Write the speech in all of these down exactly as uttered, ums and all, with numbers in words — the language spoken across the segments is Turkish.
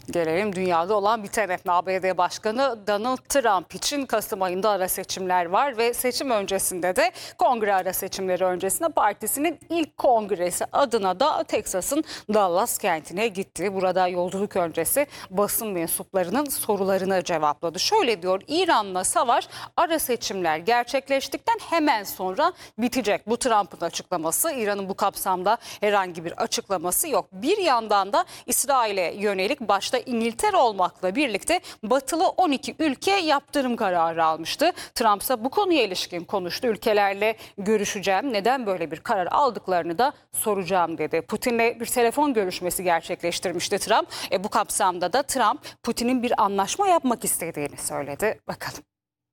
Gelelim dünyada olan bitene. A B D Başkanı Donald Trump için Kasım ayında ara seçimler var ve seçim öncesinde de kongre ara seçimleri öncesinde partisinin ilk kongresi adına da Teksas'ın Dallas kentine gitti. Burada yolculuk öncesi basın mensuplarının sorularını cevapladı. Şöyle diyor: İran'la savaş ara seçimler gerçekleştikten hemen sonra bitecek. Bu Trump'ın açıklaması. İran'ın bu kapsamda herhangi bir açıklaması yok. Bir yandan da İsrail'e yönelik başta İngiltere olmakla birlikte batılı on iki ülke yaptırım kararı almıştı. Trump ise bu konuya ilişkin konuştu. Ülkelerle görüşeceğim, neden böyle bir karar aldıklarını da soracağım dedi. Putin'le bir telefon görüşmesi gerçekleştirmişti Trump. E, bu kapsamda da Trump Putin'in bir anlaşma yapmak istediğini söyledi. Bakalım.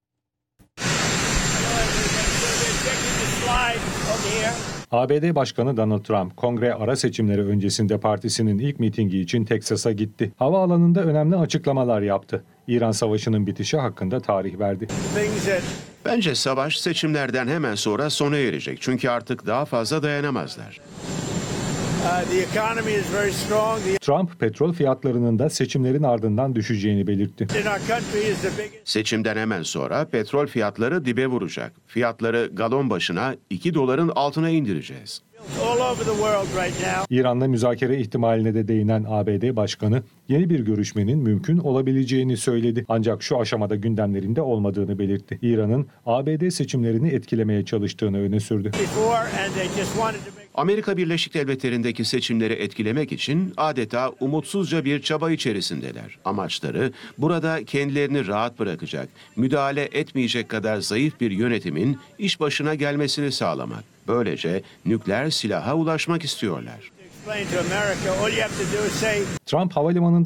A B D Başkanı Donald Trump, kongre ara seçimleri öncesinde partisinin ilk mitingi için Teksas'a gitti. Havaalanında önemli açıklamalar yaptı. İran Savaşı'nın bitişi hakkında tarih verdi. Bence savaş seçimlerden hemen sonra sona erecek. Çünkü artık daha fazla dayanamazlar. Trump, petrol fiyatlarının da seçimlerin ardından düşeceğini belirtti. Seçimden hemen sonra petrol fiyatları dibe vuracak. Fiyatları galon başına iki doların altına indireceğiz. İran'la müzakere ihtimaline de değinen A B D Başkanı, yeni bir görüşmenin mümkün olabileceğini söyledi. Ancak şu aşamada gündemlerinde olmadığını belirtti. İran'ın A B D seçimlerini etkilemeye çalıştığını öne sürdü. Amerika Birleşik Devletleri'ndeki seçimleri etkilemek için adeta umutsuzca bir çaba içerisindeler. Amaçları burada kendilerini rahat bırakacak, müdahale etmeyecek kadar zayıf bir yönetimin iş başına gelmesini sağlamak. Böylece nükleer silaha ulaşmak istiyorlar. Trump havalimanında